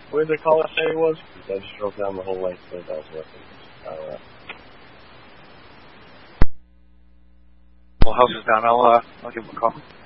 Where did the caller say it was? I just drove down the whole length of Ellsworth. Well, house is down. I'll give him a call.